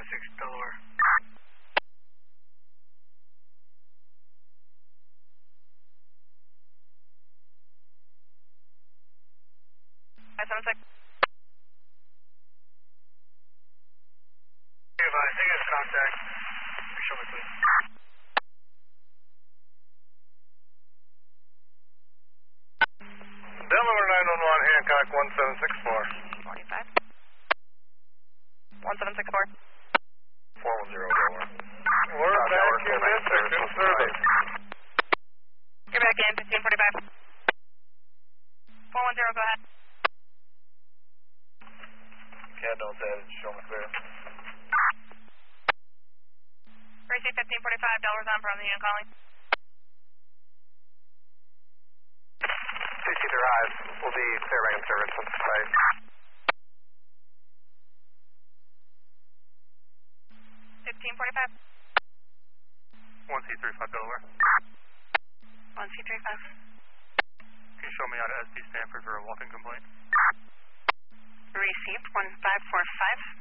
176 Delaware. Negative contact. Show me, please. Delaware 911, Hancock 1764. 45. 1764. 410 Delaware. We're back in district in service. You're back in 1545. 410, go ahead. Can't don't say it, show me clear. Receive 1545, Delaware on from the unit calling. CC Drive will be Fairbank in service at the site. 1545. 1C35 Delaware. 1C35. Can you show me out of SD Stanford for a walking complaint? Received 1545.